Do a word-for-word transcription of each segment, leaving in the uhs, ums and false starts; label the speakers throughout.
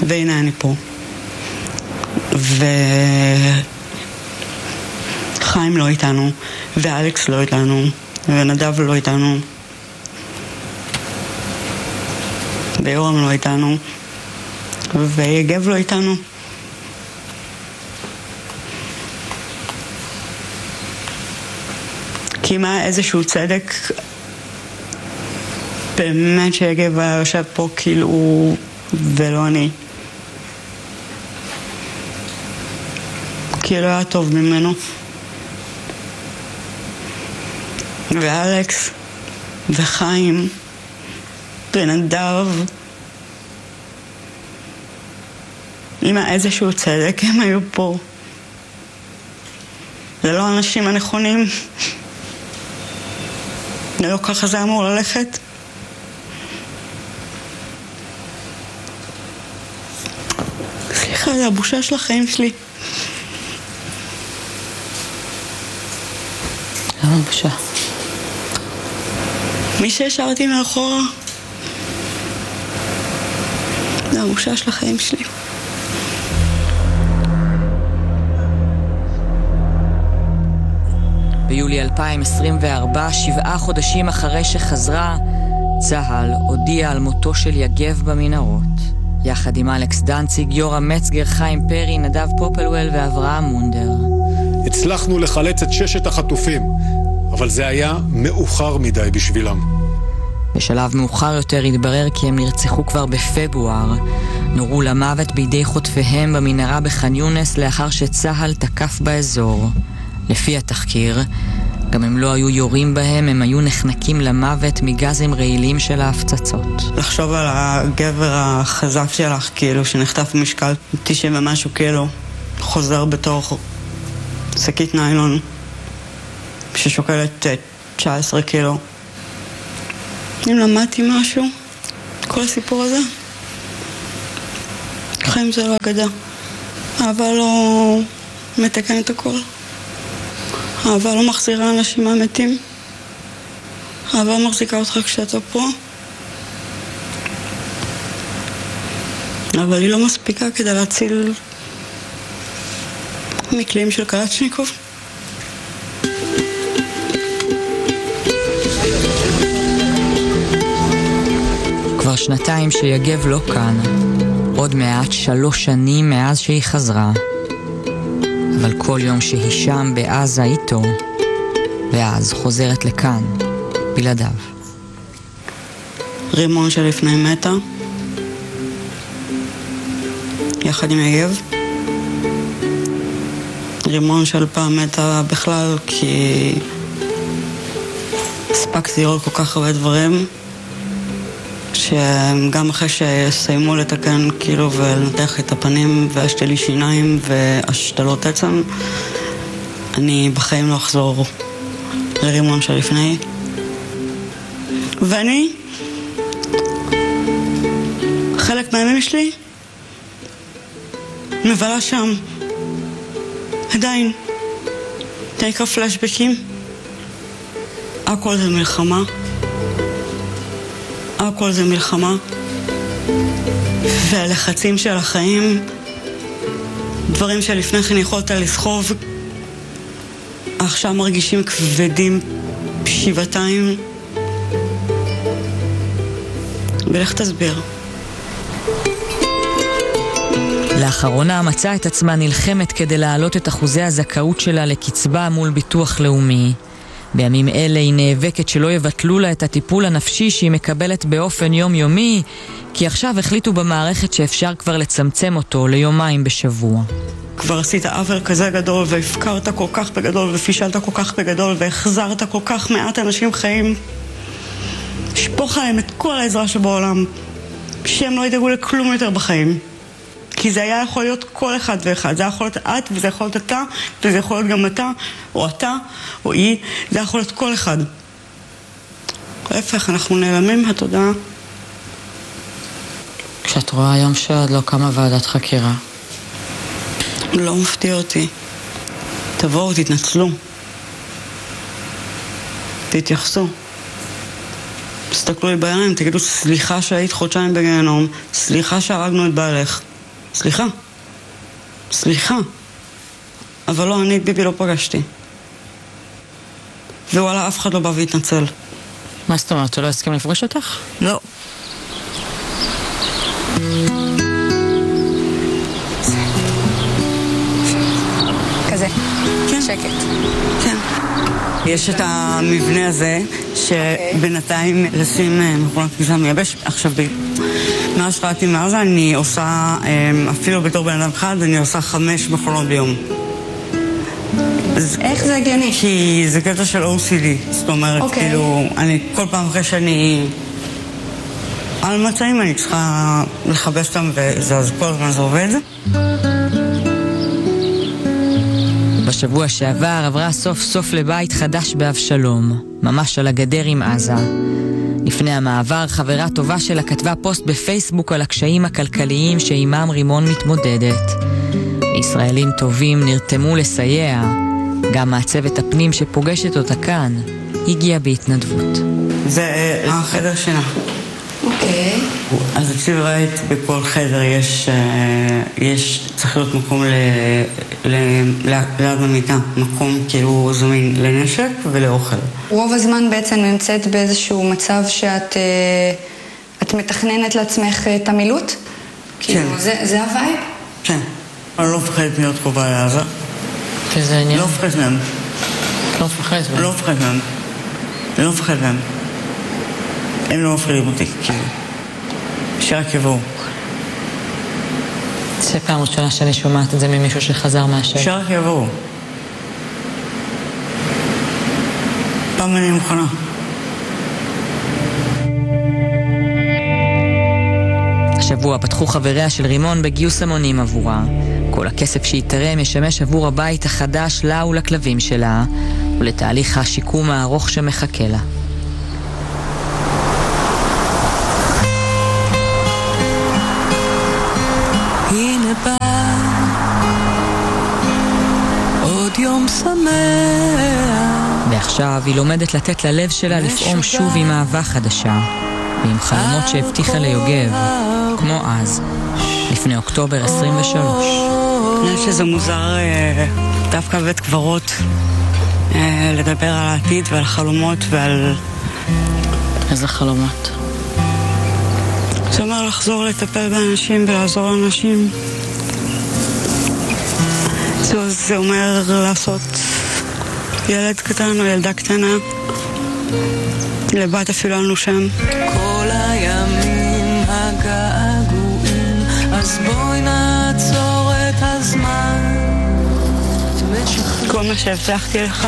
Speaker 1: והנה אני פה. וחיים לא איתנו, ואלכס לא איתנו, ונדב לא איתנו, ויורם לא איתנו, ויגב לא איתנו. כי מה איזשהו צדק באמת שיגב היה יושב פה כאילו הוא ולא אני, כי לא היה טוב ממנו. ואלכס וחיים ונדב, עם איזשהו צדק הם היו פה. זה לא האנשים הנכונים, זה לא ככה זה אמור ללכת. סליחה, זה הבושה של החיים שלי.
Speaker 2: למה בושה?
Speaker 1: מי שהשארתי מאחורה, זה הבושה של החיים שלי.
Speaker 2: ביולי אלפיים עשרים וארבע, שבעה חודשים אחרי שחזרה, צהל הודיע על מותו של יגב במנהרות. יחד עם אלכס דנציג, יורם מצגר, חיים פרי, נדב פופלוול ואברהם מונדר.
Speaker 3: הצלחנו לחלץ את ששת החטופים, אבל זה היה מאוחר מדי בשבילם.
Speaker 2: בשלב מאוחר יותר התברר כי הם נרצחו כבר בפברואר. נורו למוות בידי חוטפיהם במנהרה בח'אן יונס לאחר שצהל תקף באזור. לפי התחקיר, גם הם לא היו יורים בהם, הם היו נחנקים למוות מגזים רעילים של ההפצצות.
Speaker 1: לחשוב על הגבר החזק שלך, כאילו, שנחטף במשקל תשעים ומשהו קילו, חוזר בתוך שקית ניילון, ששוקלת תשע עשרה קילו. אם למדתי משהו, כל הסיפור הזה, חיים זה לא אגדה. אהבה לא מתקן את הכל. אהבה לא מחזירה אנשים מהמתים. אהבה מחזיקה אותך כשאתה פה. אבל היא לא מספיקה כדי להציל מקלים של קלצ'ניקוב.
Speaker 2: כבר שנתיים שיגב לא כאן. עוד מעט שלוש שנים מאז שהיא חזרה. אבל כל יום שהיא שם בעזה איתו, ואז חוזרת לכאן, בלעדיו.
Speaker 1: רימון שלפני מתה, יחד עם יגב. רימון של פעם מתה בכלל, כי הספקתי לראות כל כך הרבה דברים, שגם אחרי שסיימו לתקן כאילו ולנתח את הפנים והשתל לי שיניים והשתלות עצם, אני בחיים לא אחזור לרימון שלפני. ואני, חלק מהימים שלי מבלה שם עדיין. זה נקרא פלשבקים. הכל זה מלחמה, הכל זה מלחמה, והלחצים של החיים, דברים שלפני כן יכולת לסחוב, עכשיו מרגישים כבדים שבעתיים. ולך תסביר.
Speaker 2: לאחרונה מצאה את עצמה נלחמת כדי להעלות את אחוזי הזכאות שלה לקצבה מול ביטוח לאומי. בימים אלה היא נאבקת שלא יבטלו לה את הטיפול הנפשי שהיא מקבלת באופן יומיומי, כי עכשיו החליטו במערכת שאפשר כבר לצמצם אותו ליומיים בשבוע.
Speaker 1: כבר עשית עוול כזה גדול, והפקרת כל כך בגדול, ופישלת כל כך בגדול, והחזרת כל כך מעט אנשים חיים. שפוך עליהם את כל העזרה שבעולם, שהם לא ידאגו לכלום יותר בחיים. כי זה היה יכול להיות כל אחד ואחד. זה יכול להיות את, וזה יכול להיות אתה, וזה יכול להיות גם אתה, או אתה, או היא. זה יכול להיות כל אחד. להפך, אנחנו נעלמים מהתודעה.
Speaker 2: כשאת רואה היום שעוד לא קמה ועדת חקירה?
Speaker 1: לא מפתיע אותי. תבואו, תתנצלו. תתייחסו. תסתכלו לי בעיניים, תגידו סליחה שהיית חודשיים בגיהנום, סליחה שהרגנו את בעלך. סליחה. סליחה. אבל לא, אני את ביבי לא פגשתי. ווואלה, אף אחד לא בא והתנצל.
Speaker 2: מה זאת אומרת? הוא לא הסכים לפגוש אותך?
Speaker 1: לא.
Speaker 4: כזה.
Speaker 1: כן.
Speaker 4: שקט.
Speaker 1: כן. יש את המבנה הזה, שבינתיים לשים מכונת כביסה מייבש. עכשיו, מאז שבאתי מעזה, אני עושה, אפילו בתור בן אדם אחד, אני עושה חמש מכונות ביום.
Speaker 4: איך זה הגיוני?
Speaker 1: כי זה קטע של או סי די. זאת אומרת, כאילו, אני כל פעם אחרי שאני על מצעים, אני צריכה לחבש אותם, וזה כל הזמן זה עובד.
Speaker 2: בשבוע שעבר עברה סוף סוף לבית חדש באבשלום, ממש על הגדר עם עזה. לפני המעבר, חברה טובה שלה כתבה פוסט בפייסבוק על הקשיים הכלכליים שעימם רימון מתמודדת. ישראלים טובים נרתמו לסייע. גם מעצבת הפנים שפוגשת אותה כאן הגיעה בהתנדבות.
Speaker 1: זה החדר שינה.
Speaker 4: אוקיי.
Speaker 1: אז אצלי ראית, בכל חדר יש, יש, צריך להיות מקום ליד המיטה, מקום כאילו זמין לנשק ולאוכל.
Speaker 4: רוב הזמן בעצם נמצאת באיזשהו מצב שאת את מתכננת לעצמך את המילוט?
Speaker 1: כן.
Speaker 4: זה, זה הווייב?
Speaker 1: כן. אני לא מפחדת להיות קרובה לעזה.
Speaker 2: שזה עניין?
Speaker 1: לא מפחדת מהם.
Speaker 2: לא מפחדת מהם?
Speaker 1: לא מפחדת מהם. לא מפחדת מהם. הם לא מפחידים אותי, כאילו. שרק יבואו.
Speaker 2: זה פעם ראשונה שאני שומעת את זה ממישהו שחזר מהשם.
Speaker 1: שרק יבואו. פעם אני מוכנה.
Speaker 2: השבוע פתחו חבריה של רימון בגיוס המונים עבורה. כל הכסף שיתרם ישמש עבור הבית החדש לה ולכלבים שלה, ולתהליך השיקום הארוך שמחכה לה.
Speaker 5: הנה בא עוד יום שמח,
Speaker 2: ועכשיו היא לומדת לתת ללב שלה לפעום שוב עם אהבה חדשה, ועם חלומות שהבטיחה ליוגב, כמו אז, לפני אוקטובר עשרים ושלוש.
Speaker 1: אני חושב שזה מוזר דווקא בבית קברות לדבר על העתיד ועל חלומות ועל...
Speaker 2: איזה חלומות?
Speaker 1: זה אומר לחזור לטפל באנשים ולעזור לאנשים. זה, זה אומר לעשות ילד קטן או ילדה קטנה. לבת אפילו לנו שם.
Speaker 5: כל הימים הגעגועים, אז בואי נעצור את הזמן.
Speaker 1: כל מה שהבטחתי לך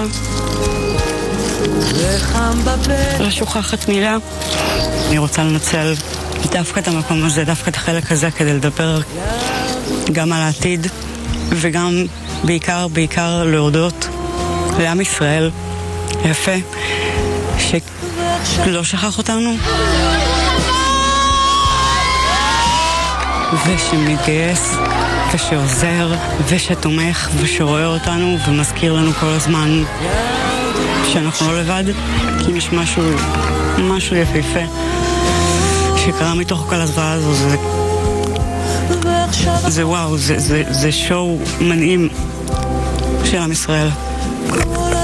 Speaker 5: וחם בפה,
Speaker 1: לא שוכחת מילה. אני רוצה לנצל דווקא את המקום הזה, דווקא את החלק הזה, כדי לדבר גם על העתיד, וגם בעיקר, בעיקר להודות לעם ישראל יפה, שלא שכח אותנו, ושמתגייס, ושעוזר, ושתומך, ושרואה אותנו, ומזכיר לנו כל הזמן שאנחנו לא לבד, כי יש משהו, משהו יפהפה שקרה מתוך כל הזוועה הזו. זה, זה וואו, זה, זה, זה שואו מנעים של עם ישראל.